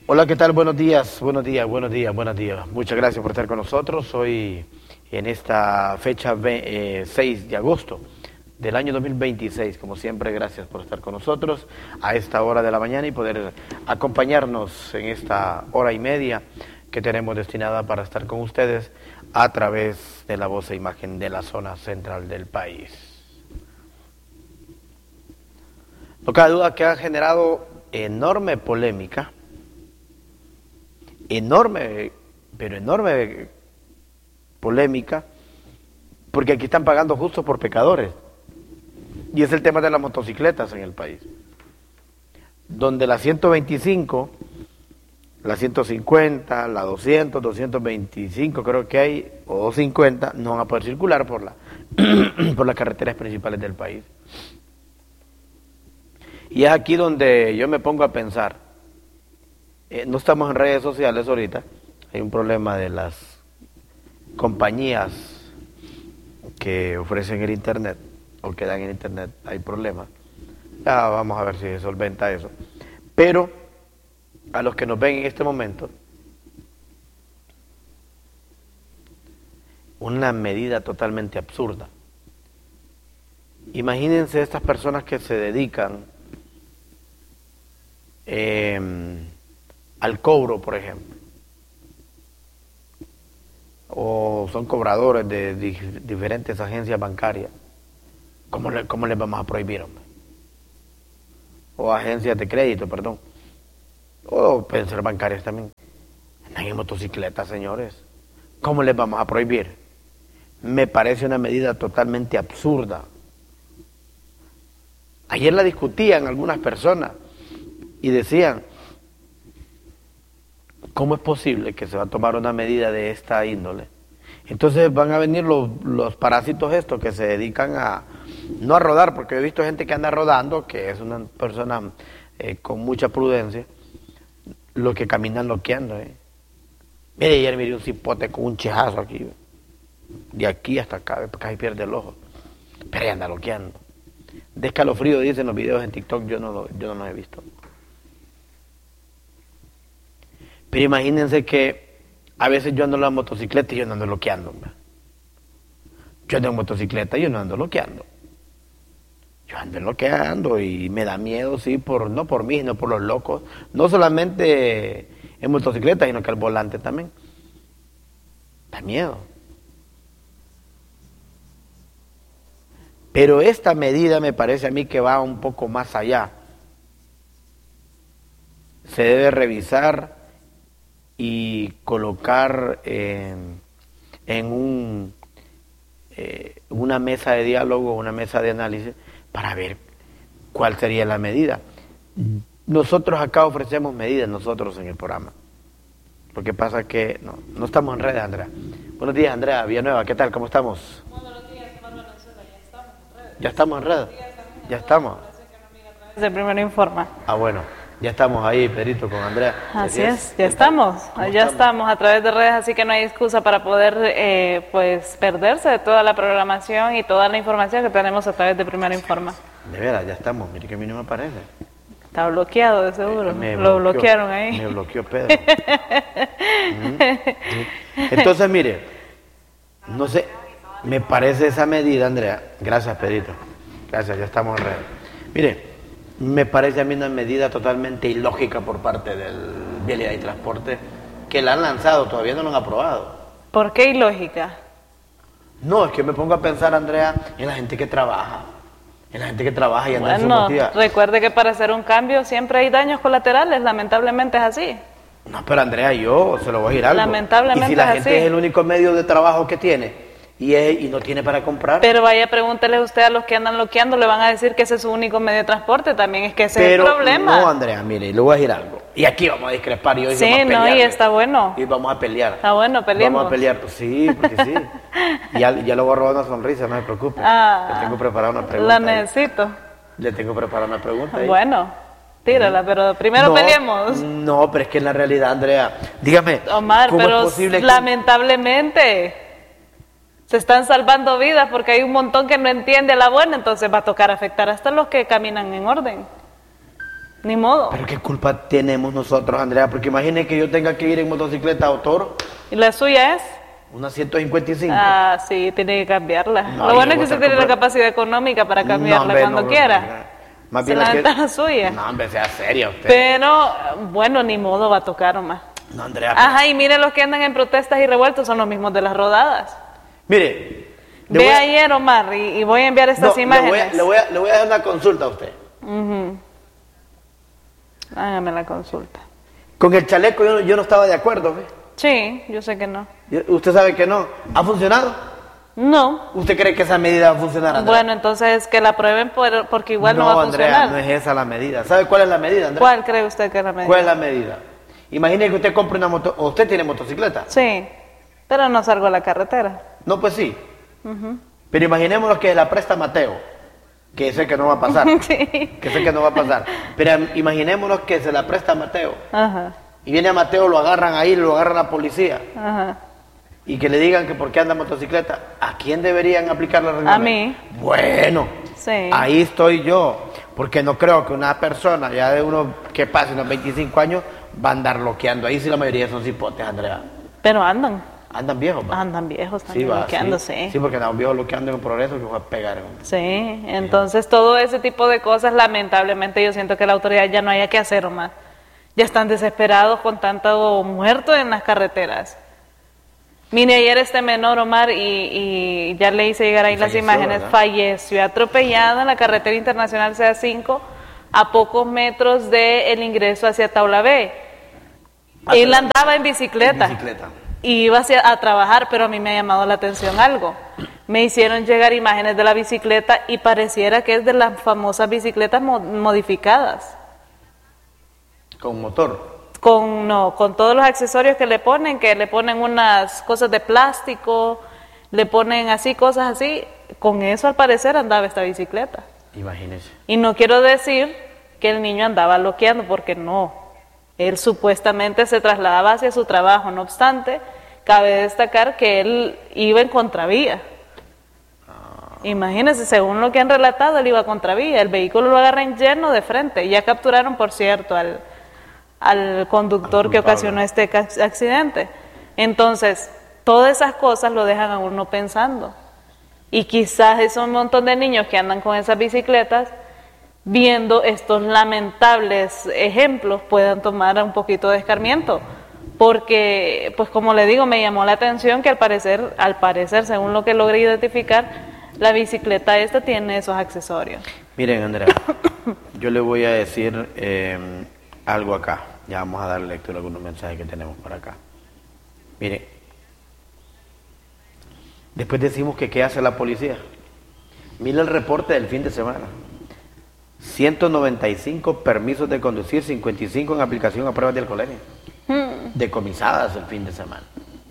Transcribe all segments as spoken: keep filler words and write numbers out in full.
Hola, ¿qué tal? Buenos días, buenos días, buenos días, buenos días. Muchas gracias por estar con nosotros hoy en esta fecha seis de agosto del año dos mil veintiséis. Como siempre, gracias por estar con nosotros a esta hora de la mañana y poder acompañarnos en esta hora y media que tenemos destinada para estar con ustedes a través de la voz e imagen de la zona central del país. No cabe duda que ha generado enorme polémica, enorme, pero enorme polémica, porque aquí están pagando justo por pecadores. Y es el tema de las motocicletas en el país, donde la ciento veinticinco, la ciento cincuenta, la doscientos, doscientos veinticinco creo que hay, o doscientos cincuenta, no van a poder circular por, la, por las carreteras principales del país. Y es aquí donde yo me pongo a pensar, eh, no estamos en redes sociales ahorita, hay un problema de las compañías que ofrecen el internet, o que dan el internet, hay problemas, ya vamos a ver si se solventa eso, pero a los que nos ven en este momento, una medida totalmente absurda. Imagínense estas personas que se dedican eh, al cobro, por ejemplo, o son cobradores de di diferentes agencias bancarias. ¿Cómo, le, ¿Cómo les vamos a prohibir, hombre? O agencias de crédito, perdón. O pueden ser bancarias también. Andan en motocicletas, señores. ¿Cómo les vamos a prohibir? Me parece una medida totalmente absurda. Ayer la discutían algunas personas y decían, ¿cómo es posible que se va a tomar una medida de esta índole? Entonces van a venir los, los parásitos estos que se dedican a, no a rodar, porque he visto gente que anda rodando, que es una persona eh, con mucha prudencia, los que caminan loqueando. Eh. Mire, ayer miré un cipote con un chejazo aquí, de aquí hasta acá, casi pierde el ojo, pero ahí anda loqueando. De escalofrío dicen los videos en TikTok, yo no, lo, yo no los he visto. Pero imagínense que a veces yo ando en la motocicleta y yo no ando loqueando. Yo ando en motocicleta y yo no ando loqueando. Yo ando loqueando y me da miedo, sí, por, no por mí, sino por los locos. No solamente en motocicleta, sino que al volante también. Da miedo. Pero esta medida me parece a mí que va un poco más allá. Se debe revisar y colocar eh, en un, eh, una mesa de diálogo, una mesa de análisis, para ver cuál sería la medida. Nosotros acá ofrecemos medidas, nosotros en el programa. Lo que pasa es que no, no estamos en redes, Andrea. Buenos días, Andrea Villanueva, ¿qué tal? ¿Cómo estamos? Muy buenos días, Manuel Venezuela, ya estamos en redes. ¿Ya estamos en redes? Ya estamos. De Primero Informa. Ah, bueno. Ya estamos ahí, Pedrito, con Andrea. Así es, ya estamos, ya estamos a través de redes, así que no hay excusa para poder eh, pues perderse de toda la programación y toda la información que tenemos a través de Primero Informa. De veras, ya estamos, mire que a mí no me aparece. Está bloqueado, de seguro, me lo bloqueó, bloquearon ahí. Me bloqueó Pedro. Entonces, mire, no sé, me parece esa medida, Andrea, gracias, Pedrito, gracias, ya estamos en redes. Mire, me parece a mí una medida totalmente ilógica por parte del Vialidad y Transporte, que la han lanzado, todavía no lo han aprobado. ¿Por qué ilógica? No, es que me pongo a pensar, Andrea, en la gente que trabaja, en la gente que trabaja y anda en su Bueno, motiva. recuerde que para hacer un cambio siempre hay daños colaterales, lamentablemente es así. No, pero Andrea, yo se lo voy a decir algo. Lamentablemente y si la es gente así. es el único medio de trabajo que tiene y, es, y no tiene para comprar. Pero vaya, pregúntele usted a los que andan loqueando, le van a decir que ese es su único medio de transporte, también es que ese pero, es el problema. no, Andrea, mire, le voy a decir algo. Y aquí vamos a discrepar y hoy Sí, vamos a pelear. no, y está bueno. Y vamos a pelear. Está bueno, peleemos. Vamos a pelear, pues sí, porque sí. ya, ya le voy a robar una sonrisa, no se preocupe. Ah, le tengo preparada una pregunta. La necesito. Ahí. Le tengo preparada una pregunta. Ahí. Bueno, tírala, pero primero no, peleemos. No, pero es que en la realidad, Andrea, dígame, Omar, ¿cómo pero es posible que... lamentablemente se están salvando vidas porque hay un montón que no entiende la buena, entonces va a tocar afectar hasta los que caminan en orden. Ni modo. Pero qué culpa tenemos nosotros, Andrea, porque imagine que yo tenga que ir en motocicleta a Toro. ¿Y la suya es? Una ciento cincuenta y cinco. Ah, sí, tiene que cambiarla. No, Lo bueno es voy que a usted tiene comprar... la capacidad económica para cambiarla no, hombre, cuando no, quiera. No, más Se bien la que... ventaja suya. No, hombre, sea seria usted. Pero, bueno, ni modo, va a tocar nomás. No, Andrea. Ajá, y mire los que andan en protestas y revueltos son los mismos de las rodadas. Mire. Ve a... ayer, Omar, y, y voy a enviar estas no, imágenes. Le voy, a, le, voy a, le voy a dar una consulta a usted. Uh-huh. Hágame la consulta. Con el chaleco yo, yo no estaba de acuerdo, ¿ve? Sí, yo sé que no. ¿Usted sabe que no? ¿Ha funcionado? No. ¿Usted cree que esa medida va a funcionar, Andrea? Bueno, entonces que la prueben por, porque igual no, no va a Andrea, funcionar. No, Andrea, no es esa la medida. ¿Sabe cuál es la medida, Andrea? ¿Cuál cree usted que es la medida? ¿Cuál es la medida? Imagine que usted compre una moto... ¿O usted tiene motocicleta? Sí, pero no salgo a la carretera. No, pues sí. Uh-huh. Pero imaginémonos que la presta Mateo, que sé que no va a pasar. Sí. Que sé que no va a pasar. Pero imaginémonos que se la presta Mateo. Ajá. Y viene a Mateo, lo agarran ahí, lo agarran la policía. Ajá. Y que le digan que por qué anda en motocicleta. ¿A quién deberían aplicar la regla? A mí. Bueno, sí. Ahí estoy yo. Porque no creo que una persona ya de uno que pase unos veinticinco años va a andar bloqueando. Ahí sí la mayoría son cipotes, Andrea. Pero andan. Andan viejos, ¿va? Andan viejos Sí, también, va, bloqueando, sí. sí. Sí, porque andan viejos bloqueando en progreso que va a pegar. ¿No? Sí, entonces todo ese tipo de cosas, lamentablemente yo siento que la autoridad ya no haya que hacer más. Ya están desesperados con tanto muerto en las carreteras. Mire, ayer este menor, Omar, y, y ya le hice llegar ahí las falleció, imágenes, ¿verdad? falleció atropellado en la carretera internacional C A cinco a pocos metros del ingreso hacia Taula B. Ah, Él andaba en bicicleta. En bicicleta. Y iba hacia, a trabajar, pero a mí me ha llamado la atención algo. Me hicieron llegar imágenes de la bicicleta y pareciera que es de las famosas bicicletas mo- modificadas. Con motor. Con, no, con todos los accesorios que le ponen, que le ponen unas cosas de plástico, le ponen así, cosas así. Con eso al parecer andaba esta bicicleta. Imagínese. Y no quiero decir que el niño andaba loqueando, porque no. Él supuestamente se trasladaba hacia su trabajo, no obstante, cabe destacar que él iba en contravía. Ah. Imagínense, según lo que han relatado, él iba a contravía, el vehículo lo agarran lleno de frente. Ya capturaron, por cierto, al, al conductor al que ocasionó este accidente. Entonces, todas esas cosas lo dejan a uno pensando. Y quizás esos montón de niños que andan con esas bicicletas, viendo estos lamentables ejemplos, puedan tomar un poquito de escarmiento, porque, pues como le digo, me llamó la atención que al parecer, al parecer, según lo que logré identificar, la bicicleta esta tiene esos accesorios. Miren, Andrea, yo le voy a decir eh, algo acá, ya vamos a dar lectura a algunos mensajes que tenemos por acá. Miren, después decimos que qué hace la policía. Mira el reporte del fin de semana. ciento noventa y cinco permisos de conducir, cincuenta y cinco en aplicación a pruebas de alcoholemia. Hmm. Decomisadas el fin de semana.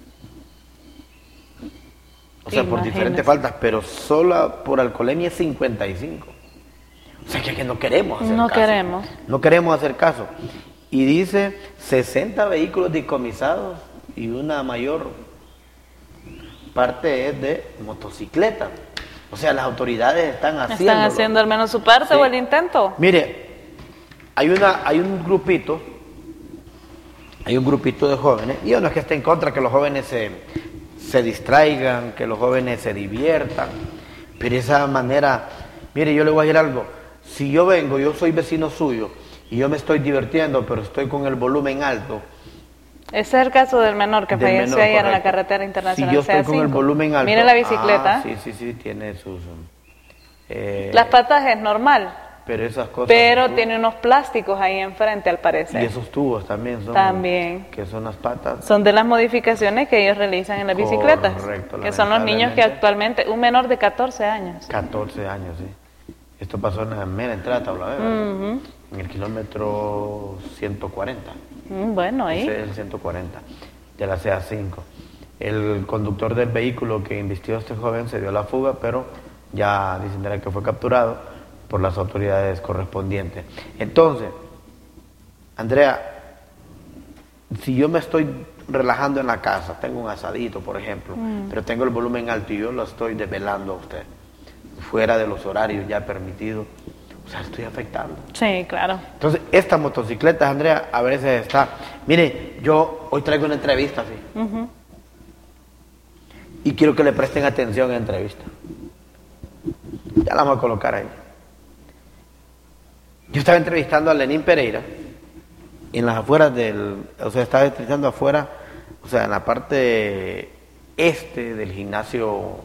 O sea, Imagínese. Por diferentes faltas, pero solo por alcoholemia cincuenta y cinco. O sea, que, que no queremos hacer no caso. No queremos. No queremos hacer caso. Y dice sesenta vehículos decomisados y una mayor parte es de motocicletas. O sea, las autoridades están haciendo... ¿Están haciendo al menos su parte, sí, o el intento? Mire, hay una, hay un grupito, hay un grupito de jóvenes, y yo no es que esté en contra que los jóvenes se, se distraigan, que los jóvenes se diviertan, pero esa manera, mire, yo le voy a decir algo, si yo vengo, yo soy vecino suyo, y yo me estoy divirtiendo, pero estoy con el volumen alto... Ese es el caso del menor que del falleció menor, ayer correcto. En la carretera internacional. Si yo estoy con el volumen alto. Mire la bicicleta. Ah, sí, sí, sí, tiene sus... Eh, Las patas es normal. Pero esas cosas... Pero tiene unos plásticos ahí enfrente, al parecer. Y esos tubos también son... También. Que son las patas. Son de las modificaciones que ellos realizan en las bicicletas. Correcto. Que son los niños que actualmente... Un menor de catorce años. catorce años, sí. Esto pasó en la mera entrada, Taula B, uh-huh. En el kilómetro ciento cuarenta. Bueno, ahí. Ese es el ciento cuarenta de la C A cinco. El conductor del vehículo que invistió a este joven se dio a la fuga, pero ya dicen que fue capturado por las autoridades correspondientes. Entonces, Andrea, si yo me estoy relajando en la casa, tengo un asadito, por ejemplo, mm. pero tengo el volumen alto y yo lo estoy desvelando a usted, fuera de los horarios ya permitidos, o sea, estoy afectando. Sí, claro. Entonces, estas motocicletas, Andrea, a veces está... Mire, yo hoy traigo una entrevista, ¿sí? Uh-huh. Y quiero que le presten atención a la entrevista. Ya la vamos a colocar ahí. Yo estaba entrevistando a Lenín Pereira en las afueras del... O sea, estaba entrevistando afuera, o sea, en la parte este del gimnasio...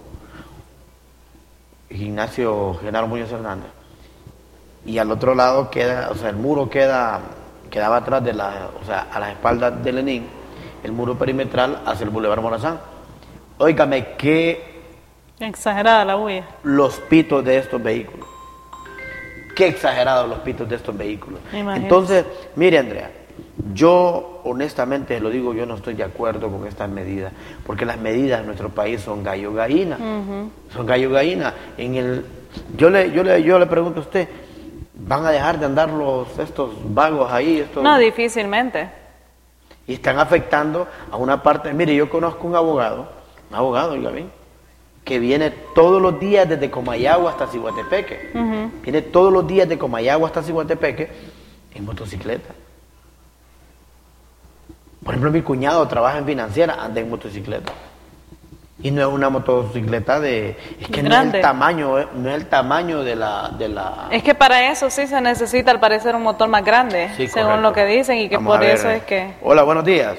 Gimnasio Genaro Muñoz Hernández. Y al otro lado queda, o sea, el muro queda, quedaba atrás de la, o sea, a las espaldas de Lenín, el muro perimetral hacia el Boulevard Morazán. Óigame, qué exagerada la huella. Los pitos de estos vehículos. Qué exagerados los pitos de estos vehículos. Imagínate. Entonces, mire, Andrea, yo honestamente lo digo, yo no estoy de acuerdo con estas medidas, porque las medidas en nuestro país son gallo gallina, uh-huh. son gallo gallina. En el, yo le, yo le, yo le pregunto a usted, ¿van a dejar de andar los estos vagos ahí? Estos, no, difícilmente. Y están afectando a una parte. Mire, yo conozco un abogado, un abogado, oiga bien, que viene todos los días desde Comayagua hasta Ciguatepeque. Uh-huh. Viene todos los días de Comayagua hasta Ciguatepeque en motocicleta. Por ejemplo, mi cuñado trabaja en financiera, anda en motocicleta. Y no es una motocicleta de... Es que no es el tamaño, no es el tamaño de la, de la... Es que para eso sí se necesita al parecer un motor más grande, sí, según correcto. Lo que dicen, y que Vamos por eso es que... Hola, buenos días.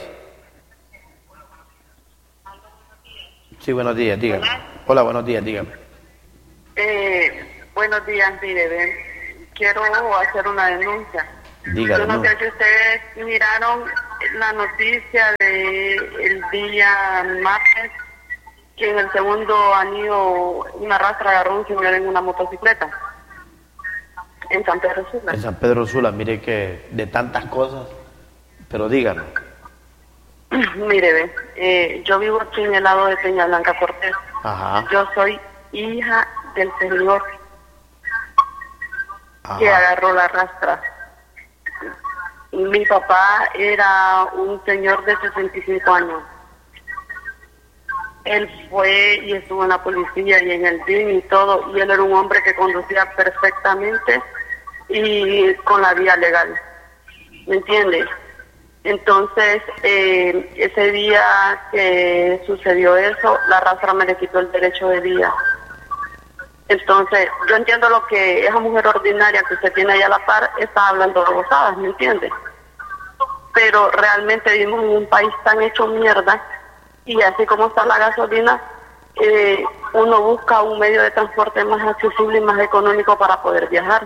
Sí, buenos días, dígame. Hola, Hola buenos días, dígame. Eh, buenos días, mire, ven. Quiero hacer una denuncia. Dígalo. Yo no sé si ustedes miraron la noticia del día martes, que en el segundo anillo una rastra agarró un señor en una motocicleta en San Pedro Sula. En San Pedro Sula, mire que de tantas cosas, pero díganos. Mire, ve, eh, yo vivo aquí en el lado de Peña Blanca Cortés. Ajá. Yo soy hija del señor Ajá. que agarró la rastra. Mi papá era un señor de sesenta y cinco años. Él fue y estuvo en la policía y en el D I N y todo, y él era un hombre que conducía perfectamente y con la vía legal, ¿me entiendes? Entonces, eh, ese día que sucedió eso, la rastra me le quitó el derecho de vía. Entonces, yo entiendo lo que esa mujer ordinaria que usted tiene ahí a la par está hablando de gozadas, ¿me entiende? Pero realmente vivimos en un país tan hecho mierda, y así como está la gasolina, eh, uno busca un medio de transporte más accesible y más económico para poder viajar.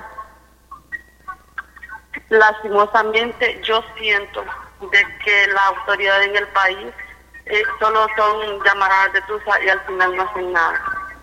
Lastimosamente, yo siento de que la autoridad en el país eh, solo son llamaradas de tusa y al final no hacen nada.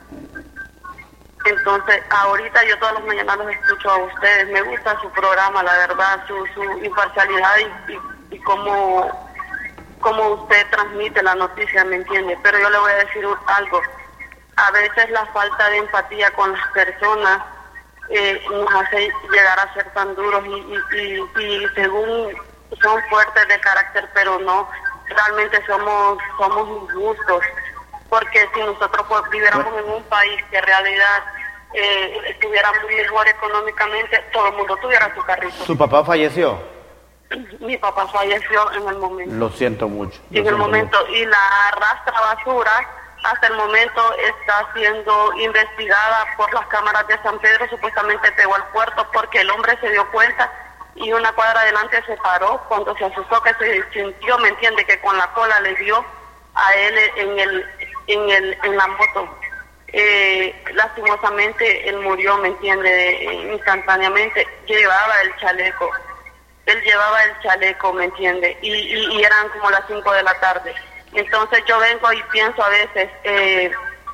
Entonces, ahorita yo todas las mañanas los escucho a ustedes, me gusta su programa, la verdad, su, su imparcialidad y, y, y cómo, cómo usted transmite la noticia, ¿me entiende? Pero yo le voy a decir algo, a veces la falta de empatía con las personas eh, nos hace llegar a ser tan duros y, y, y, y según son fuertes de carácter, pero no, realmente somos, somos injustos. Porque si nosotros pues, viviéramos en un país que en realidad eh, estuviera muy mejor económicamente, todo el mundo tuviera su carrito. ¿Su papá falleció? Mi papá falleció en el momento. Lo siento mucho. Lo en el momento. Mucho. Y la rastra basura hasta el momento está siendo investigada por las cámaras de San Pedro, supuestamente pegó al puerto porque el hombre se dio cuenta y una cuadra adelante se paró cuando se asustó, que se sintió, ¿me entiende?, que con la cola le dio a él en el en el en la moto. Eh, lastimosamente él murió, ¿me entiende?, instantáneamente. Llevaba el chaleco, él llevaba el chaleco, ¿me entiende?, y, y, y eran como las cinco de la tarde. Entonces yo vengo y pienso a veces, eh,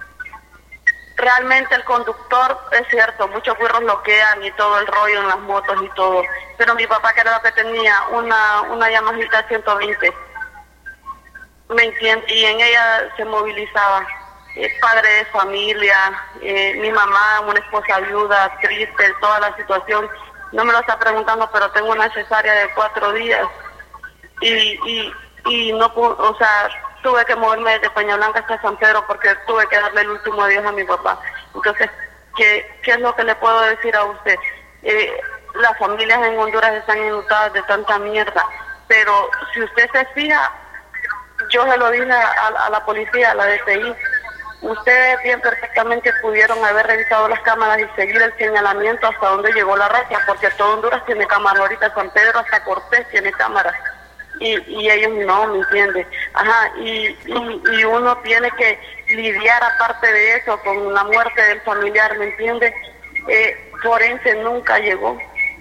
realmente el conductor, es cierto, muchos burros bloquean y todo el rollo en las motos y todo, pero mi papá, que era lo que tenía, una, una Yamahita ciento veinte, ¿me entiende?, y en ella se movilizaba. Eh, padre de familia, eh, mi mamá, una esposa viuda, triste, toda la situación. No me lo está preguntando, pero tengo una cesárea de cuatro días y, y, y no pude, o sea, tuve que moverme desde Peña Blanca hasta San Pedro porque tuve que darle el último adiós a mi papá. Entonces, ¿qué, qué es lo que le puedo decir a usted? Eh, las familias en Honduras están inundadas de tanta mierda, pero si usted se fija, yo se lo dije a, a la policía, a la D T I, ustedes bien perfectamente pudieron haber revisado las cámaras y seguir el señalamiento hasta donde llegó la raza, porque todo Honduras tiene cámaras, ahorita San Pedro hasta Cortés tiene cámaras, y, y ellos no, ¿me entiende? Ajá, y, y, y uno tiene que lidiar aparte de eso con la muerte del familiar, ¿me entiende? Eh, forense nunca llegó.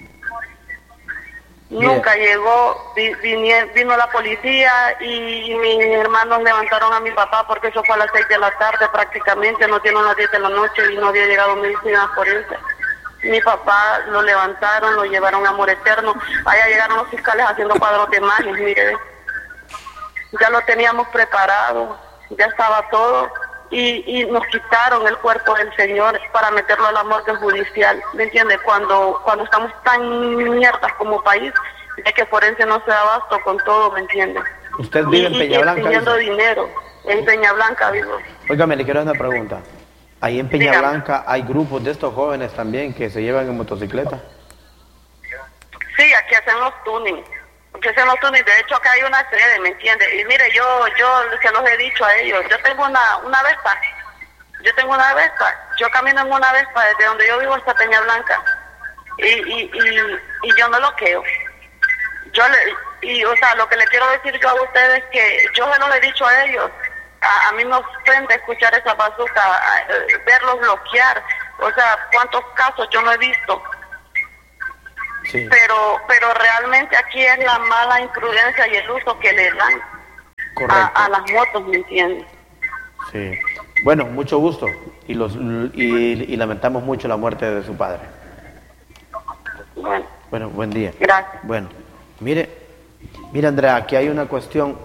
Nunca yeah. llegó, vino, vino la policía y mis hermanos levantaron a mi papá porque eso fue a las seis de la tarde prácticamente, no tienen las diez de la noche y no había llegado medicina forense. Mi papá lo levantaron, lo llevaron a Amor Eterno, allá llegaron los fiscales haciendo cuadros de imágenes, mire, ya lo teníamos preparado, ya estaba todo. Y, y nos quitaron el cuerpo del señor para meterlo a la morgue judicial, ¿me entiende? Cuando cuando estamos tan mierdas como país, es que forense no se da abasto con todo, ¿me entiende? ¿Usted vive en Peña Blanca? Pidiendo dinero, en Peña Blanca vivo. Óigame, le quiero hacer una pregunta. Ahí en Peña Dígame. Blanca hay grupos de estos jóvenes también que se llevan en motocicleta. Sí, aquí hacen los tuning. Que se los tuning, de hecho acá hay una sede, ¿me entiende? Y mire, yo yo se los he dicho a ellos, yo tengo una una Vespa, yo tengo una Vespa, yo camino en una Vespa desde donde yo vivo hasta Peña Blanca, y y, y, y yo no bloqueo, yo le, y o sea, lo que le quiero decir yo a ustedes es que yo se los he dicho a ellos, a, a mí me ofende escuchar esa bazooka, a, a, verlos bloquear, o sea, cuántos casos yo no he visto. Sí. Pero pero realmente aquí es la mala imprudencia y el uso que le dan a, a las motos, ¿me entiendes? Sí. Bueno, mucho gusto y los y, y lamentamos mucho la muerte de su padre. Bueno. Bueno, buen día. Gracias. Bueno, mire, mire Andrea, aquí hay una cuestión.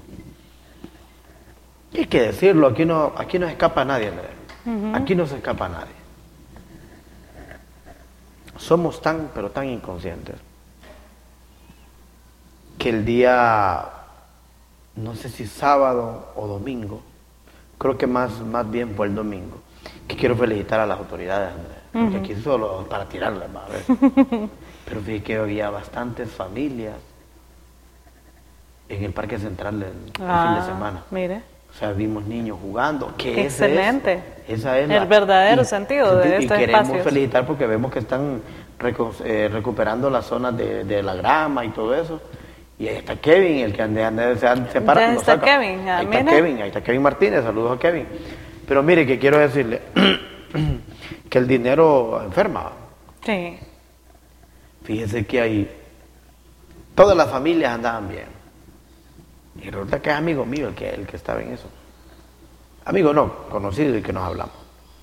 Hay que decirlo, aquí no aquí no escapa nadie, Andrea. Uh-huh. Aquí no se escapa nadie. Somos tan, pero tan inconscientes que el día, no sé si sábado o domingo, creo que más, más bien fue el domingo, que quiero felicitar a las autoridades, porque uh-huh. aquí solo para tirarlas, a ver. Pero fíjate que había bastantes familias en el Parque Central el, ah, el fin de semana. Mire. O sea, vimos niños jugando. Que excelente. Es, esa es el la, verdadero y, sentido de estos espacios. Y queremos espacios. felicitar porque vemos que están recu eh, recuperando las zonas de, de la grama y todo eso. Y ahí está Kevin, el que anda, anda se, se para. Ahí está Kevin. Ahí está Kevin, ahí está Kevin Martínez. Saludos a Kevin. Pero mire, que quiero decirle que el dinero enferma. Sí. Fíjese que ahí todas las familias andaban bien. Y resulta que es amigo mío el que, el que estaba en eso. Amigo no, conocido y que nos hablamos.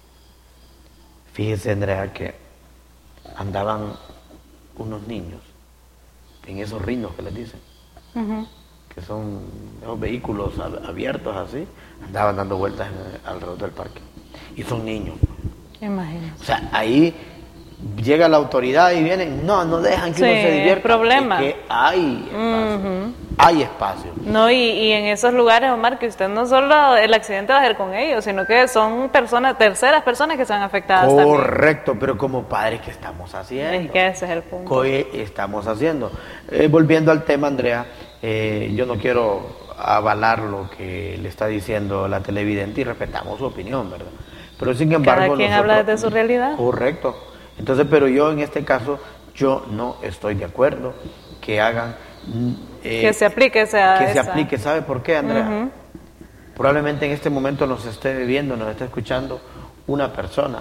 Fíjese, Andrea, que andaban unos niños en esos rinos que les dicen, uh-huh. que son esos vehículos abiertos así, andaban dando vueltas en, alrededor del parque. Y son niños. Imagínate. O sea, ahí llega la autoridad y vienen, no, no dejan que sí, uno se divierta. Problema. Es que hay espacio. Uh-huh. Hay espacio. No, y, y en esos lugares, Omar, que usted no solo el accidente va a ser con ellos, sino que son personas, terceras personas que están afectadas. Correcto, también. Pero como padres, ¿qué estamos haciendo? Es que ese es el punto. ¿Qué estamos haciendo? Eh, volviendo al tema, Andrea, eh, yo no quiero avalar lo que le está diciendo la televidente y respetamos su opinión, ¿verdad? Pero sin embargo... Cada quien nosotros, habla desde su realidad. Correcto. Entonces, pero yo en este caso, yo no estoy de acuerdo que hagan... Eh, que se aplique esa... Que esa. se aplique, ¿sabe por qué, Andrea? Uh-huh. Probablemente en este momento nos esté viendo, nos esté escuchando una persona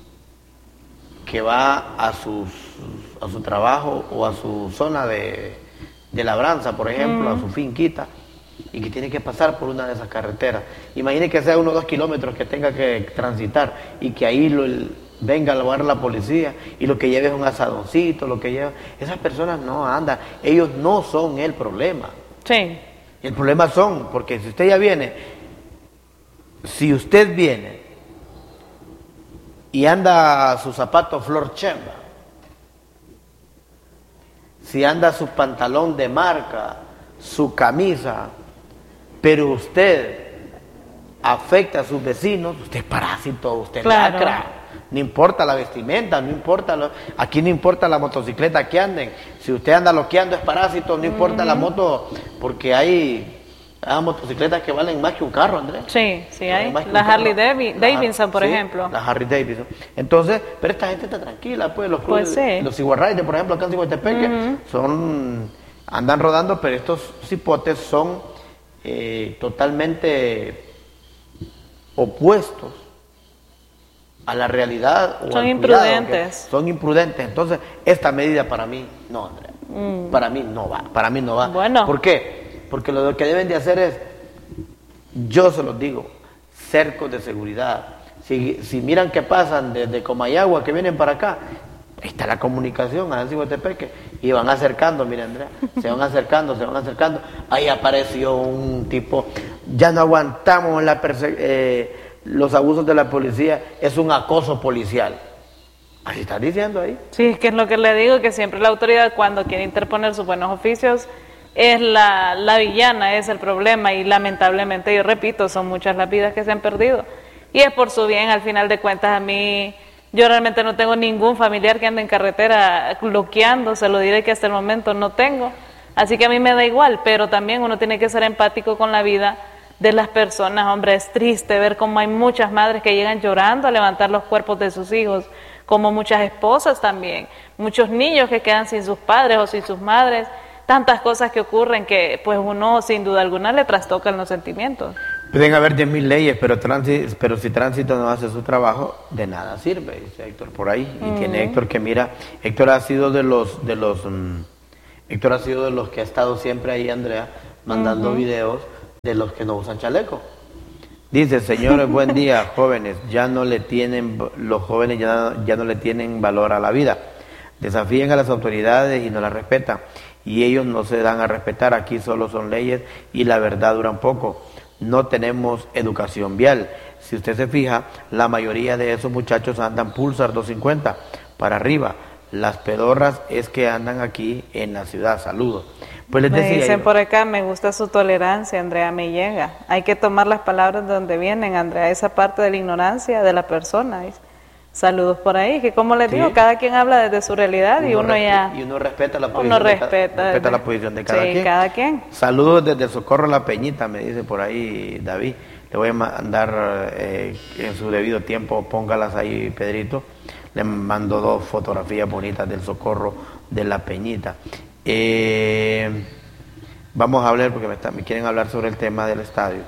que va a, sus, a su trabajo o a su zona de, de labranza, por ejemplo, uh-huh. a su finquita, y que tiene que pasar por una de esas carreteras. Imagine que sea unos dos kilómetros que tenga que transitar y que ahí lo... El, venga a lavar la policía y lo que lleve es un asadoncito, lo que lleva, esas personas no andan, ellos no son el problema. Sí. El problema son, porque si usted ya viene, si usted viene y anda su zapato flor chemba, si anda su pantalón de marca, su camisa, pero usted afecta a sus vecinos, usted es parásito, usted claro. lacra. No importa la vestimenta, no importa, lo, aquí no importa la motocicleta que anden. Si usted anda loqueando es parásito, no importa uh-huh. la moto, porque hay, hay motocicletas que valen más que un carro, Andrés. Sí, sí hay. La Harley Davi- Davidson, por sí, ejemplo. La Harley Davidson. Entonces, pero esta gente está tranquila, pues los pues sí. los Iguarraides, por ejemplo, acá en Ciguatepeque, uh-huh. son, andan rodando, pero estos cipotes son eh, totalmente opuestos a la realidad o son al imprudentes cuidado, son imprudentes. Entonces esta medida para mí no, Andrea, mm. para mí no va para mí no va bueno. ¿Por qué? Porque lo que deben de hacer es, yo se los digo, cercos de seguridad. Si, si miran que pasan desde Comayagua que vienen para acá, ahí está la comunicación a Ciguatepeque y van acercando, mira Andrea, se van acercando, se van acercando. Ahí apareció un tipo, ya no aguantamos la perse- eh, los abusos de la policía, es un acoso policial. Así está diciendo ahí. Sí, que es lo que le digo, que siempre la autoridad cuando quiere interponer sus buenos oficios es la, la villana, es el problema, y lamentablemente, yo repito, son muchas las vidas que se han perdido. Y es por su bien, al final de cuentas, a mí, yo realmente no tengo ningún familiar que ande en carretera bloqueando, se lo diré que hasta el momento no tengo. Así que a mí me da igual, pero también uno tiene que ser empático con la vida de las personas. Hombre, es triste ver cómo hay muchas madres que llegan llorando a levantar los cuerpos de sus hijos, como muchas esposas también, muchos niños que quedan sin sus padres o sin sus madres, tantas cosas que ocurren que pues uno sin duda alguna le trastocan los sentimientos. Pueden haber diez mil leyes, pero, transi, pero si tránsito no hace su trabajo, de nada sirve, dice Héctor por ahí. Y mm. tiene Héctor que mira, Héctor ha sido de los, de los, um, Héctor ha sido de los que ha estado siempre ahí, Andrea, mandando uh-huh. videos de los que no usan chaleco. Dice, señores, buen día, jóvenes, ya no le tienen, los jóvenes ya, ya no le tienen valor a la vida. Desafíen a las autoridades y no las respetan. Y ellos no se dan a respetar, aquí solo son leyes y la verdad dura un poco. No tenemos educación vial. Si usted se fija, la mayoría de esos muchachos andan Pulsar doscientos cincuenta para arriba. Las pedorras es que andan aquí en la ciudad. Saludos. Pues les me decía dicen yo, por acá, me gusta su tolerancia, Andrea, me llega. Hay que tomar las palabras de donde vienen, Andrea, esa parte de la ignorancia de la persona. Dice. Saludos por ahí, que como les sí. digo, cada quien habla desde su realidad uno y uno ya... Y uno respeta la posición, uno de, respeta, cada, respeta la posición de cada sí, quien. cada quien. Saludos desde el Socorro La Peñita, me dice por ahí David. Le voy a mandar eh, en su debido tiempo, póngalas ahí, Pedrito. Le mando dos fotografías bonitas del Socorro de La Peñita. Eh, vamos a hablar, porque me, está, me quieren hablar sobre el tema del estadio.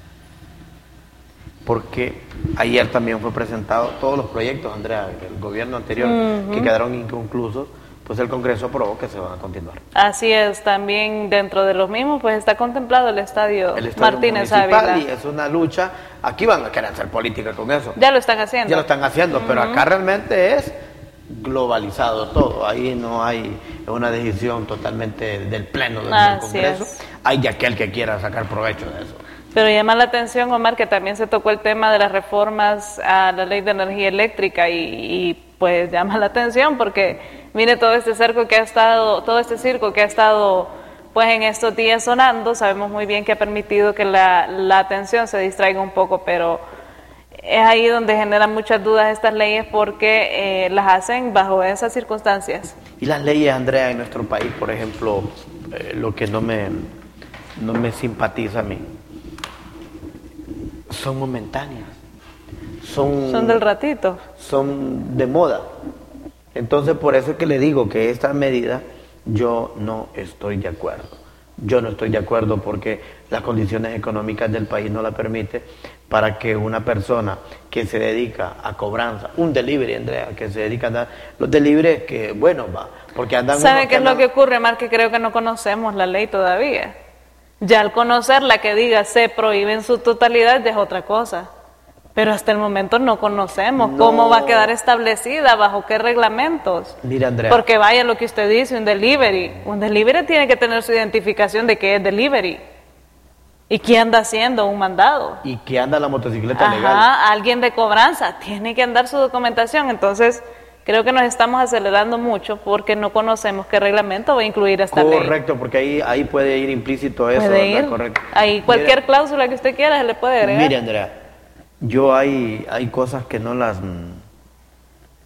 Porque ayer también fue presentado todos los proyectos, Andrea, del gobierno anterior, uh-huh. que quedaron inconclusos, pues el Congreso aprobó que se van a continuar. Así es, también dentro de los mismos, pues está contemplado el estadio, el estadio Martínez Ávila. Y es una lucha, aquí van a querer hacer política con eso. Ya lo están haciendo. Ya lo están haciendo, uh-huh. pero acá realmente es globalizado todo, ahí no hay una decisión totalmente del pleno del Así Congreso, es. Hay de aquel que quiera sacar provecho de eso. Pero llama la atención, Omar, que también se tocó el tema de las reformas a la ley de energía eléctrica y, y pues llama la atención porque mire todo este cerco que ha estado, todo este circo que ha estado pues en estos días sonando, sabemos muy bien que ha permitido que la, la atención se distraiga un poco, pero es ahí donde generan muchas dudas estas leyes porque eh, las hacen bajo esas circunstancias. Y las leyes, Andrea, en nuestro país, por ejemplo, eh, lo que no me, no me simpatiza a mí, son momentáneas, son, son del ratito, son de moda. Entonces por eso es que le digo que esta medida yo no estoy de acuerdo. Yo no estoy de acuerdo porque las condiciones económicas del país no la permiten para que una persona que se dedica a cobranza, un delivery, Andrea, que se dedica a dar, los deliveries que, bueno, va, porque andan... ¿Sabe qué es no... lo que ocurre, Mar? Que creo que no conocemos la ley todavía. Ya al conocerla que diga se prohíbe en su totalidad ya es otra cosa. Pero hasta el momento no conocemos no. cómo va a quedar establecida, bajo qué reglamentos. Mira, Andrea. Porque vaya lo que usted dice, un delivery. Un delivery tiene que tener su identificación de que es delivery. ¿Y qué anda haciendo? Un mandado. ¿Y qué anda la motocicleta Ajá, legal? Alguien de cobranza. Tiene que andar su documentación. Entonces... creo que nos estamos acelerando mucho porque no conocemos qué reglamento va a incluir esta ley. Correcto, porque ahí, ahí puede ir implícito eso. Puede ir. Correcto. Ahí cualquier Mira, cláusula que usted quiera se le puede agregar. Mire, Andrea, yo hay, hay cosas que no las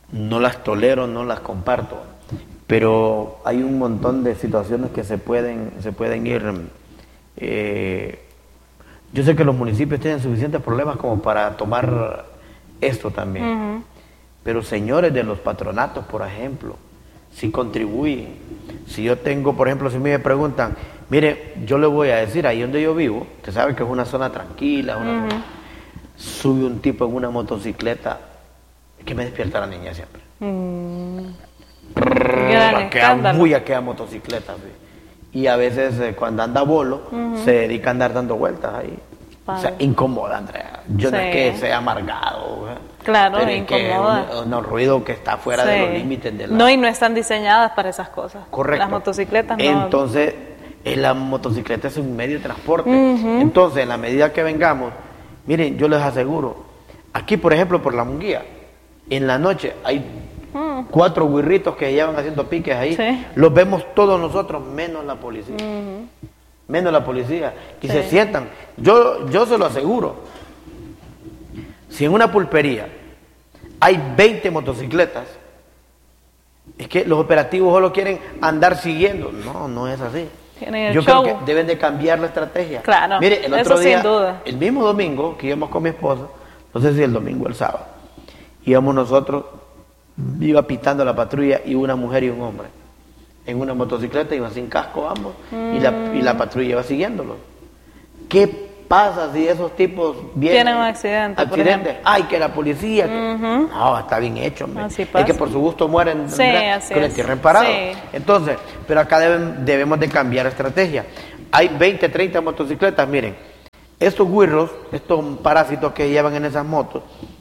no las tolero, no las comparto, pero hay un montón de situaciones que se pueden, se pueden ir. Eh, yo sé que los municipios tienen suficientes problemas como para tomar esto también, uh-huh. pero señores de los patronatos, por ejemplo, si contribuyen, si yo tengo, por ejemplo, si me preguntan, mire, yo le voy a decir, ahí donde yo vivo, usted sabe que es una zona tranquila, una uh-huh. zona, sube un tipo en una motocicleta que me despierta la niña siempre. Mm. Brrr, queda muy aquella motocicleta, ¿sí? Y a veces eh, cuando anda bolo, uh-huh. se dedica a andar dando vueltas ahí. Vale. O sea, incomoda, Andrea. Yo sí. no es que sea amargado, ¿eh? Claro, pero incomoda. Es que un, un ruido que está fuera sí. de los límites de la... No, y no están diseñadas para esas cosas. Correcto. Las motocicletas no. Entonces, la motocicleta es un medio de transporte. Uh-huh. Entonces, en la medida que vengamos, miren, yo les aseguro, aquí, por ejemplo, por la Munguía, en la noche hay uh-huh. cuatro guirritos que llevan haciendo piques ahí. Sí. Los vemos todos nosotros, menos la policía. Uh-huh. Menos la policía. Y sí. se sientan. Yo, yo se lo aseguro. Si en una pulpería hay veinte motocicletas, es que los operativos solo quieren andar siguiendo. No, no es así. Yo show. creo que deben de cambiar la estrategia. Claro, mire, el otro eso día, sin duda. El mismo domingo que íbamos con mi esposa, no sé si el domingo o el sábado, íbamos nosotros, iba pitando la patrulla y una mujer y un hombre. En una motocicleta iban sin casco ambos mm. y, la, y la patrulla iba siguiéndolos. ¿Qué pasa si esos tipos vienen? Tienen un accidente, accidente? Ay, que la policía. Uh-huh. Que... No, está bien hecho. Es que por su gusto mueren sí, así con el tierra parado. Sí. Entonces, pero acá deben, debemos de cambiar estrategia. Hay veinte, treinta motocicletas, miren. Estos guirros, estos parásitos que llevan en esas motos,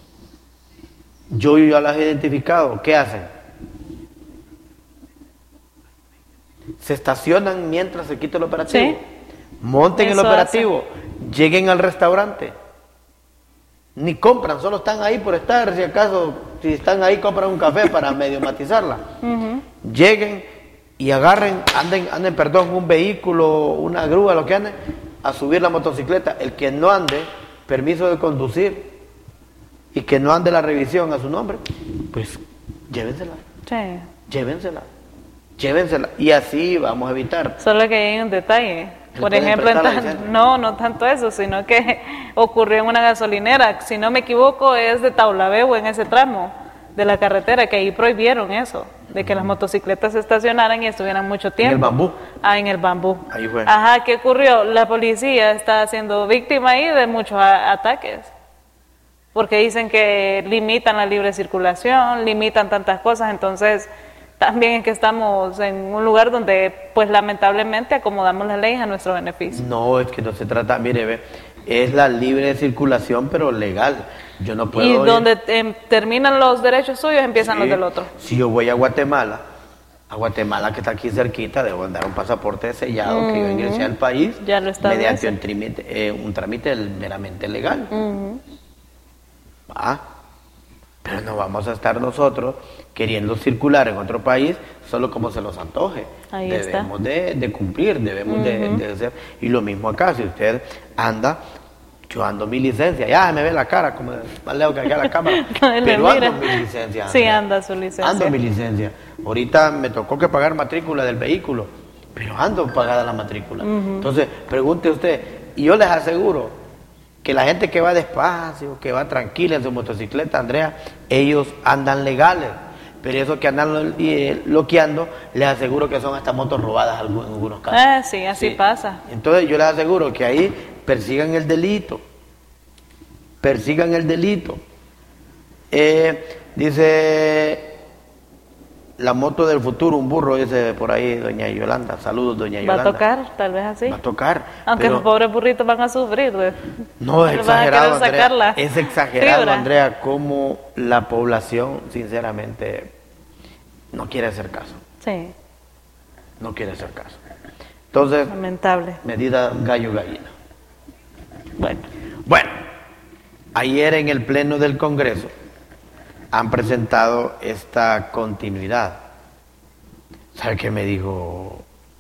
yo ya las he identificado. ¿Qué hacen? Se estacionan mientras se quita el operativo. ¿Sí? Monten Eso el operativo, hace. Lleguen al restaurante. Ni compran, solo están ahí por estar. Si acaso, si están ahí, compran un café para medio matizarla. Uh-huh. Lleguen y agarren, anden, anden, perdón, un vehículo, una grúa, lo que anden, a subir la motocicleta. El que no ande, permiso de conducir, y que no ande la revisión a su nombre, pues llévensela. Sí. Llévensela. Llévensela. Y así vamos a evitar. Solo que hay un detalle. Por ejemplo, en tan, no, no tanto eso, sino que ocurrió en una gasolinera. Si no me equivoco, es de Taulaveu, en ese tramo de la carretera, que ahí prohibieron eso, de que las motocicletas se estacionaran y estuvieran mucho tiempo. ¿En el Bambú? Ah, en el Bambú. Ahí fue. Ajá, ¿qué ocurrió? La policía está siendo víctima ahí de muchos a- ataques. Porque dicen que limitan la libre circulación, limitan tantas cosas, entonces... También es que estamos en un lugar donde, pues lamentablemente, acomodamos las leyes a nuestro beneficio. No, es que no se trata, mire, ve, es la libre circulación, pero legal. Yo no puedo. Y donde eh, terminan los derechos suyos, empiezan sí, los del otro. Si yo voy a Guatemala, a Guatemala que está aquí cerquita, debo andar un pasaporte sellado uh-huh. que yo ingresé al país ya lo mediante un trámite, eh, un trámite meramente legal. Uh-huh. ¿Ah? Pero no vamos a estar nosotros queriendo circular en otro país solo como se nos antoje. Ahí debemos está. De, de cumplir, debemos uh-huh. de, de hacer. Y lo mismo acá, si usted anda, yo ando mi licencia, ya me ve la cara, como más lejos que acá la cámara, pero ando mi licencia. Sí, anda su licencia. Ando mi licencia. Ahorita me tocó que pagar matrícula del vehículo, pero ando pagada la matrícula. Uh-huh. Entonces, pregunte usted, y yo les aseguro que la gente que va despacio, que va tranquila en su motocicleta, Andrea, ellos andan legales, pero esos que andan eh, loqueando, les aseguro que son hasta motos robadas en algunos casos. Ah, sí, así sí. pasa. Entonces yo les aseguro que ahí persigan el delito, persigan el delito. Eh, dice... La moto del futuro, un burro, dice por ahí doña Yolanda. Saludos, doña Yolanda. Va a tocar, tal vez así. Va a tocar. Aunque pero... los pobres burritos van a sufrir. ¿Ves? No, es exagerado, Andrea. Es exagerado, fibra. Andrea, como la población, sinceramente, no quiere hacer caso. Sí. No quiere hacer caso. Entonces, lamentable. Medida gallo-gallina. Bueno. Bueno, ayer en el Pleno del Congreso han presentado esta continuidad. ¿Sabe qué me dijo?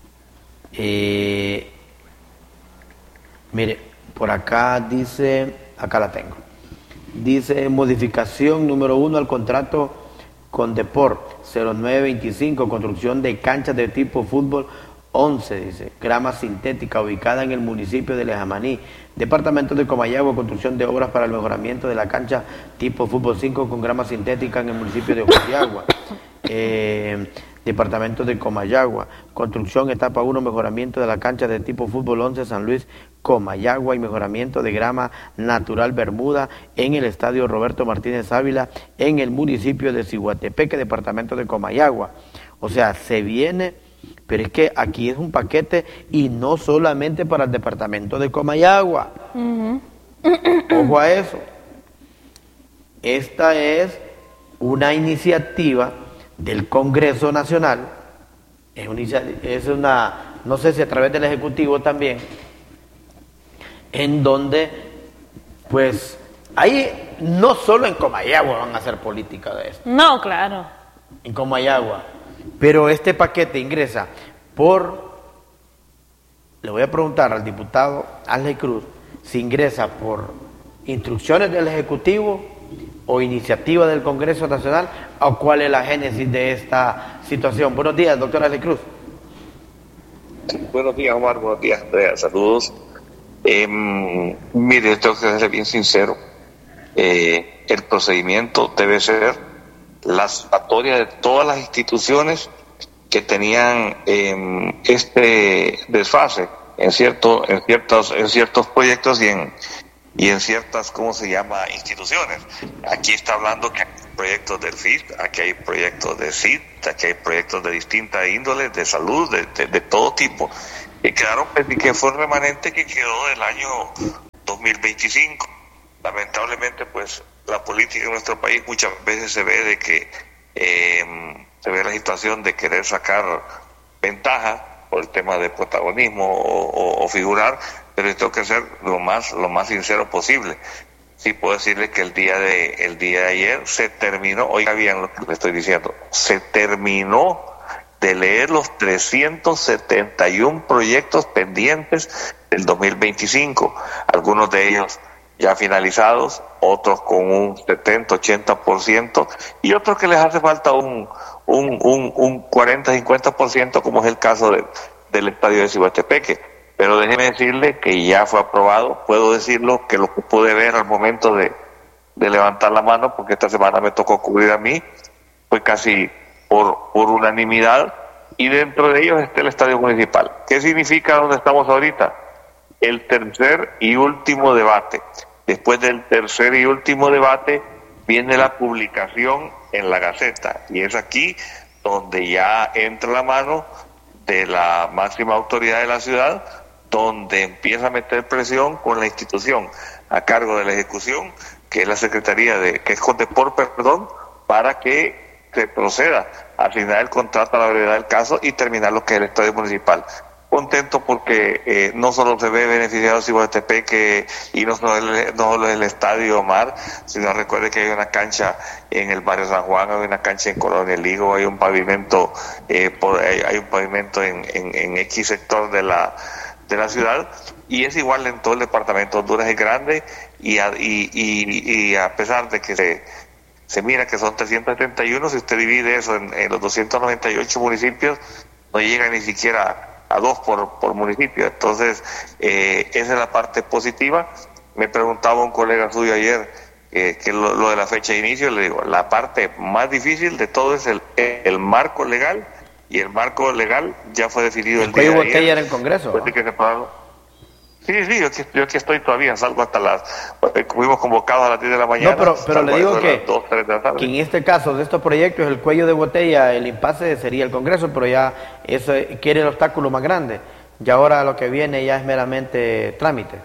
Eh, mire, por acá dice, acá la tengo. Dice modificación número uno al contrato Condeport cero nueve veinticinco, construcción de canchas de tipo fútbol once, dice, grama sintética ubicada en el municipio de Lejamaní. Departamento de Comayagua, construcción de obras para el mejoramiento de la cancha tipo fútbol cinco con grama sintética en el municipio de Comayagua. Eh, Departamento de Comayagua, construcción etapa uno, mejoramiento de la cancha de tipo fútbol once San Luis, Comayagua y mejoramiento de grama natural Bermuda en el estadio Roberto Martínez Ávila en el municipio de Ciguatepeque, departamento de Comayagua. O sea, se viene... Pero es que aquí es un paquete y no solamente para el departamento de Comayagua. Uh-huh. Ojo a eso. Esta es una iniciativa del Congreso Nacional. Es una, es una, no sé si a través del Ejecutivo también, en donde, pues, ahí no solo en Comayagua van a hacer política de esto. No, claro. En Comayagua. Pero este paquete ingresa por, le voy a preguntar al diputado Ángel Cruz, si ingresa por instrucciones del Ejecutivo o iniciativa del Congreso Nacional, o cuál es la génesis de esta situación. Buenos días, doctor Ángel Cruz. Buenos días, Omar. Buenos días, Andrea. Saludos. Eh, mire, tengo que ser bien sincero. Eh, el procedimiento debe ser la sumatoria de todas las instituciones que tenían eh, este desfase en cierto, en ciertos, en ciertos proyectos y en y en ciertas, ¿cómo se llama?, instituciones. Aquí está hablando que hay proyectos del F I T, aquí hay proyectos de C I T, aquí hay proyectos de distinta índole, de salud, de, de, de todo tipo, que quedaron, que fue un remanente que quedó del año dos mil veinticinco. Lamentablemente, pues, la política en nuestro país muchas veces se ve de que eh, se ve la situación de querer sacar ventaja por el tema de protagonismo o, o, o figurar, pero tengo que ser lo más lo más sincero posible. Sí puedo decirle que el día de el día de ayer se terminó, oiga bien lo que le estoy diciendo, se terminó de leer los trescientos setenta y uno proyectos pendientes del dos mil veinticinco, algunos de ellos ya finalizados, otros con un setenta, ochenta por ciento y otros que les hace falta un un, un, un cuarenta, cincuenta por ciento, como es el caso de, del estadio de Ciguatepeque. Pero déjeme decirle que ya fue aprobado. Puedo decirlo que lo que pude ver al momento de, de levantar la mano, porque esta semana me tocó cubrir a mí, fue casi por, por unanimidad, y dentro de ellos está el estadio municipal. ¿Qué significa donde estamos ahorita? El tercer y último debate. Después del tercer y último debate viene la publicación en la Gaceta, y es aquí donde ya entra la mano de la máxima autoridad de la ciudad, donde empieza a meter presión con la institución a cargo de la ejecución, que es la Secretaría de, que es Condeport, perdón, para que se proceda a asignar el contrato a la brevedad del caso y terminar lo que es el estadio municipal. Contento porque eh, no solo se ve beneficiado Ciguatepeque y no solo, el, no solo el estadio Omar, sino recuerde que hay una cancha en el barrio San Juan, hay una cancha en Colonia El Higo, hay un pavimento, eh, por, hay, hay un pavimento en, en, en X sector de la de la ciudad, y es igual en todo el departamento. Honduras es grande y a, y, y, y a pesar de que se, se mira que son trescientos setenta y uno, si usted divide eso en, en los doscientos noventa y ocho municipios, no llega ni siquiera a dos por, por municipio. Entonces, eh, esa es la parte positiva. Me preguntaba un colega suyo ayer eh, que lo, lo de la fecha de inicio, le digo, la parte más difícil de todo es el, el marco legal, y el marco legal ya fue definido el, el día de ayer. Botella en el Congreso, ¿no? Que se sí, sí, yo aquí, yo aquí estoy todavía, salgo hasta las, fuimos convocados a las diez de la mañana. No, pero, pero le digo que, dos, tres de la tarde. que en este caso de estos proyectos, el cuello de botella, el impasse sería el Congreso, pero ya eso quiere el obstáculo más grande. Y ahora lo que viene ya es meramente trámite.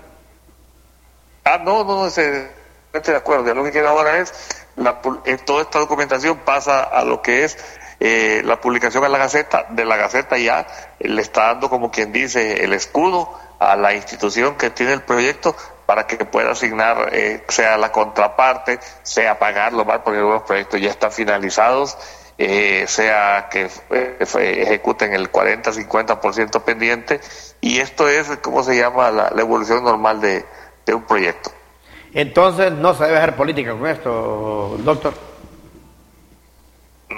Ah, no, no, no, estoy de acuerdo. Ya lo que queda ahora es, la, toda esta documentación pasa a lo que es eh, la publicación en la Gaceta. De la Gaceta ya le está dando, como quien dice, el escudo a la institución que tiene el proyecto para que pueda asignar, eh, sea la contraparte, sea pagarlo más, porque los proyectos ya están finalizados, eh, sea que eh, ejecuten el cuarenta, cincuenta por ciento pendiente, y esto es, ¿cómo se llama?, la, la evolución normal de, de un proyecto. Entonces, no se debe hacer política con esto, doctor.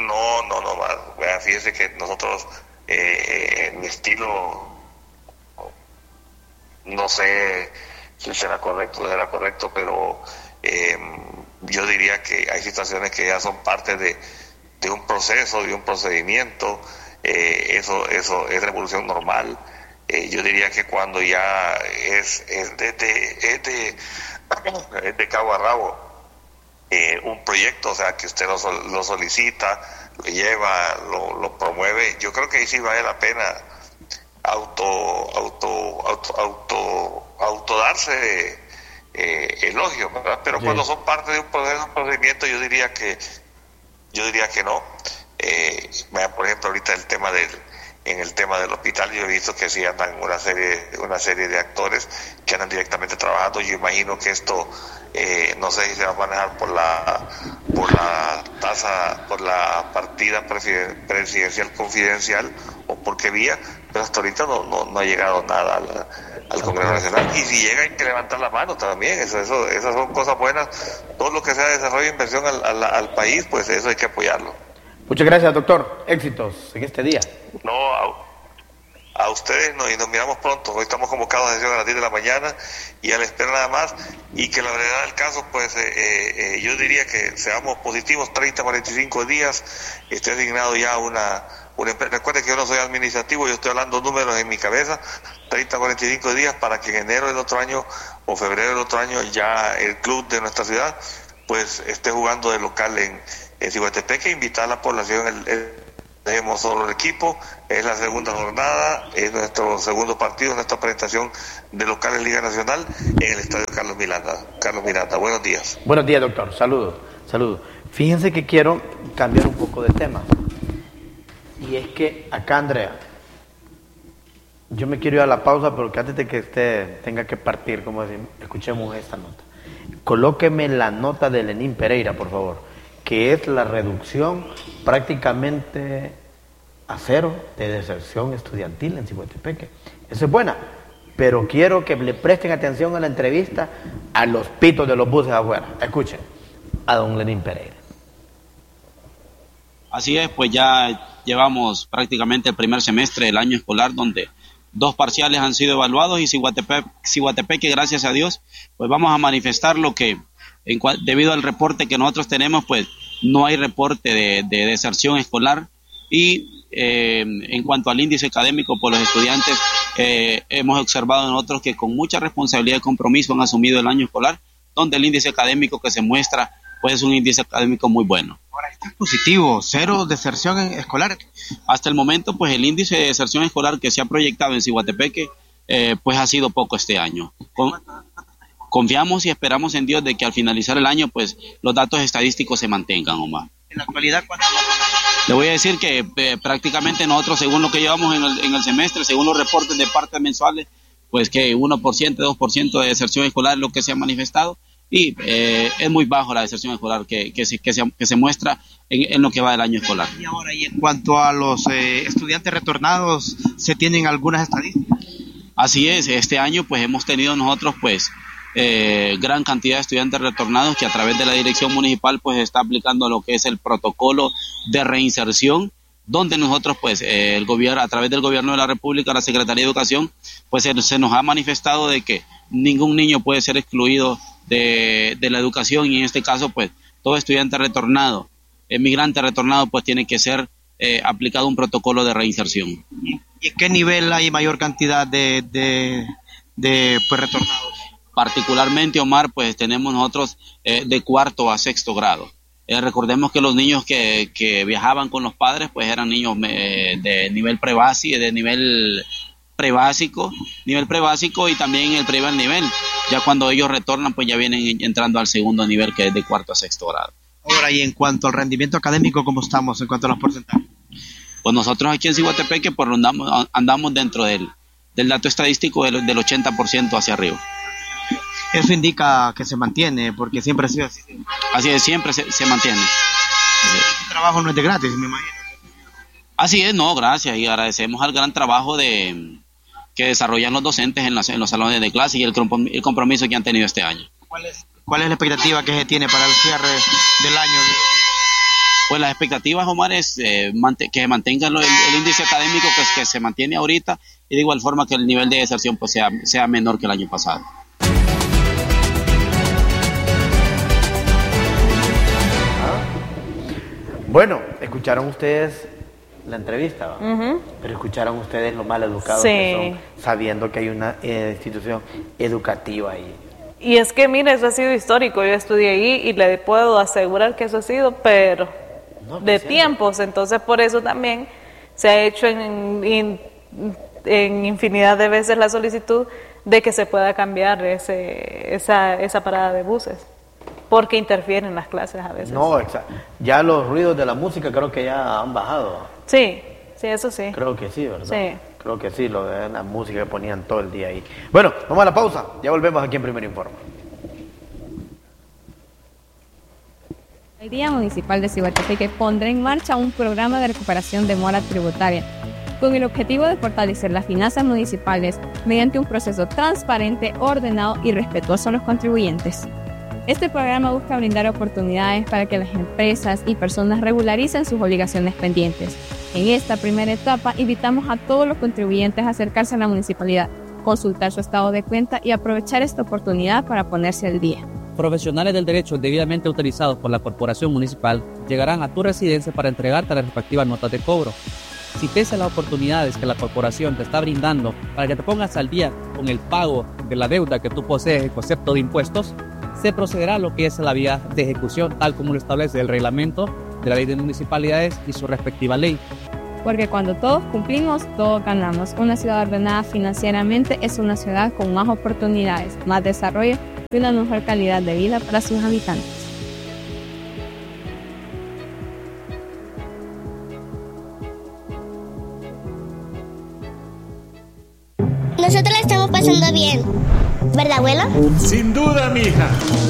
fíjese que nosotros, eh, en mi estilo, no sé si será correcto o no será correcto, pero eh, yo diría que hay situaciones que ya son parte de, de un proceso, de un procedimiento. Eh, eso, eso es revolución normal. Eh, yo diría que cuando ya es, es, de, de, es, de, es de cabo a rabo eh, un proyecto, o sea, que usted lo, lo solicita, lo lleva, lo, lo promueve, yo creo que ahí sí vale la pena auto auto auto auto, auto darse eh, elogio, ¿verdad? Pero sí, cuando son parte de un proceso, un procedimiento, yo diría que yo diría que no. Eh, por ejemplo, ahorita el tema del en el tema del hospital, yo he visto que sí andan una serie una serie de actores que andan directamente trabajando. Yo imagino que esto eh, no sé si se va a manejar por la por la tasa, por la partida presidencial confidencial o por qué vía, pero hasta ahorita no no, no ha llegado nada al, al Congreso Nacional. Y si llega hay que levantar la mano también. Eso eso esas son cosas buenas. Todo lo que sea desarrollo e inversión al, al, al país, pues eso hay que apoyarlo. Muchas gracias, doctor. Éxitos en este día. No, a, a ustedes no, y nos miramos pronto. Hoy estamos convocados a sesión a las diez de la mañana y a la espera nada más. Y que la verdad del caso, pues eh, eh, yo diría que seamos positivos, treinta, cuarenta y cinco días. Estoy asignado ya una, una empresa. Recuerden que yo no soy administrativo, yo estoy hablando números en mi cabeza. treinta, cuarenta y cinco días para que en enero del otro año o febrero del otro año ya el club de nuestra ciudad pues esté jugando de local en en Ciguatepeque. Invitar a la población, el, el, dejemos solo el equipo, es la segunda jornada, es nuestro segundo partido, nuestra presentación de local en Liga Nacional en el Estadio Carlos Miranda. Carlos Miranda, buenos días. Buenos días, doctor, saludos, saludos. Fíjense que quiero cambiar un poco de tema, y es que acá, Andrea, yo me quiero ir a la pausa, pero que antes de que usted tenga que partir, como decimos, escuchemos esta nota. Colóqueme la nota de Lenín Pereira, por favor, que es la reducción prácticamente a cero de deserción estudiantil en Ciguatepeque. Esa es buena, pero quiero que le presten atención a la entrevista a los pitos de los buses afuera. Escuchen a don Lenín Pereira. Así es, pues ya llevamos prácticamente el primer semestre del año escolar, donde dos parciales han sido evaluados, y Ciguatepeque, Ciguatepeque, gracias a Dios, pues vamos a manifestar lo que, en cual, debido al reporte que nosotros tenemos, pues no hay reporte de, de deserción escolar. Y eh, en cuanto al índice académico, pues los estudiantes eh, hemos observado nosotros que con mucha responsabilidad y compromiso han asumido el año escolar, donde el índice académico que se muestra pues es un índice académico muy bueno. Ahora, ¿está positivo? ¿Cero deserción escolar? Hasta el momento, pues el índice de deserción escolar que se ha proyectado en Ciguatepeque, eh, pues ha sido poco este año. Con, confiamos y esperamos en Dios de que al finalizar el año, pues los datos estadísticos se mantengan, Omar. En la actualidad, ¿cuánto? Le voy a decir que eh, prácticamente nosotros, según lo que llevamos en el, en el semestre, según los reportes de partes mensuales, pues que uno por ciento, dos por ciento de deserción escolar es lo que se ha manifestado. Y eh, es muy bajo la deserción escolar que, que, se, que, se, que se muestra en, en lo que va del año escolar. Y ahora, y en cuanto a los eh, estudiantes retornados, ¿se tienen algunas estadísticas? Así es, este año pues hemos tenido nosotros pues eh, gran cantidad de estudiantes retornados que a través de la dirección municipal pues está aplicando lo que es el protocolo de reinserción, donde nosotros pues eh, el gobierno, a través del gobierno de la República, la Secretaría de Educación, pues se, se nos ha manifestado de que ningún niño puede ser excluido De, de la educación, y en este caso pues todo estudiante retornado, emigrante retornado, pues tiene que ser eh, aplicado un protocolo de reinserción. ¿Y en qué nivel hay mayor cantidad de, de, de pues, retornados? Particularmente, Omar, pues tenemos nosotros eh, de cuarto a sexto grado. Eh, recordemos que los niños que, que viajaban con los padres pues eran niños eh, de nivel prebásico, de nivel prebásico, nivel prebásico y también el primer nivel. Ya cuando ellos retornan, pues ya vienen entrando al segundo nivel, que es de cuarto a sexto grado. Ahora, y en cuanto al rendimiento académico, ¿cómo estamos en cuanto a los porcentajes? Pues nosotros aquí en Ciguatepeque pues andamos, andamos dentro del, del dato estadístico del, del ochenta por ciento hacia arriba. Eso indica que se mantiene, porque siempre ha sido así. Así es, siempre se, se mantiene. El trabajo no es de gratis, me imagino. Así es, no, gracias, y agradecemos al gran trabajo de que desarrollan los docentes en, las, en los salones de clase y el, el compromiso que han tenido este año. ¿Cuál es, cuál es la expectativa que se tiene para el cierre del año? pues las expectativas, Omar, es eh, mant- que se mantenga el, el índice académico que, que se mantiene ahorita, y de igual forma que el nivel de deserción pues sea, sea menor que el año pasado. Bueno, escucharon ustedes la entrevista, ¿va? Uh-huh. Pero escucharon ustedes lo mal educados Sí. que son, sabiendo que hay una eh, institución educativa ahí. Y es que, mire, eso ha sido histórico. Yo estudié ahí y le puedo asegurar que eso ha sido, pero No, de sí. tiempos. Entonces, por eso también se ha hecho en, en, en infinidad de veces la solicitud de que se pueda cambiar ese, esa, esa parada de buses, porque interfieren las clases a veces. No, exacto. Ya los ruidos de la música creo que ya han bajado. Sí, sí, eso sí. Creo que sí, ¿verdad? Sí. Creo que sí, lo de la música que ponían todo el día ahí. Bueno, vamos a la pausa. Ya volvemos aquí en Primer Informe. El Día Municipal de Cihuatepeque pondrá en marcha un programa de recuperación de mora tributaria con el objetivo de fortalecer las finanzas municipales mediante un proceso transparente, ordenado y respetuoso a los contribuyentes. Este programa busca brindar oportunidades para que las empresas y personas regularicen sus obligaciones pendientes. En esta primera etapa, invitamos a todos los contribuyentes a acercarse a la municipalidad, consultar su estado de cuenta y aprovechar esta oportunidad para ponerse al día. Profesionales del derecho debidamente autorizados por la corporación municipal llegarán a tu residencia para entregarte las respectivas notas de cobro. Si pese a las oportunidades que la corporación te está brindando para que te pongas al día con el pago de la deuda que tú posees en concepto de impuestos, se procederá a lo que es la vía de ejecución, tal como lo establece el reglamento de la ley de municipalidades y su respectiva ley. Porque cuando todos cumplimos, todos ganamos. Una ciudad ordenada financieramente es una ciudad con más oportunidades, más desarrollo y una mejor calidad de vida para sus habitantes. Nosotros la estamos pasando bien, ¿verdad, abuelo? Sin duda, mija.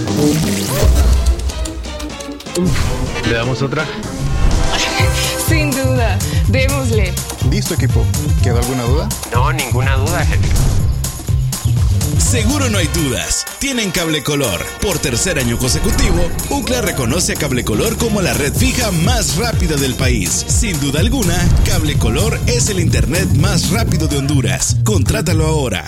¿Le damos otra? Sin duda, démosle. ¿Listo, equipo? ¿Quedó alguna duda? No, ninguna duda, jefe. Seguro no hay dudas. Tienen Cable Color. Por tercer año consecutivo, U C L A reconoce a Cable Color como la red fija más rápida del país. Sin duda alguna, Cable Color es el internet más rápido de Honduras. Contrátalo ahora.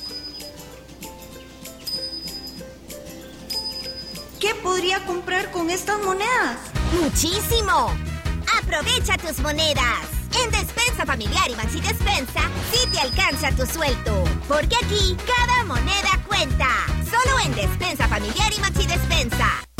¿Qué podría comprar con estas monedas? ¡Muchísimo! ¡Aprovecha tus monedas! En Despensa Familiar y Maxi Despensa, sí te alcanza tu sueldo. Porque aquí, cada moneda cuenta. Solo en Despensa Familiar y Maxi Despensa.